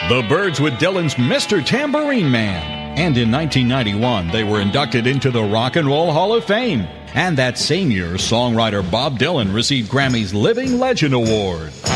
The Byrds with Dylan's Mr. Tambourine Man. And in 1991, they were inducted into the Rock and Roll Hall of Fame. And that same year, songwriter Bob Dylan received Grammy's Living Legend Award.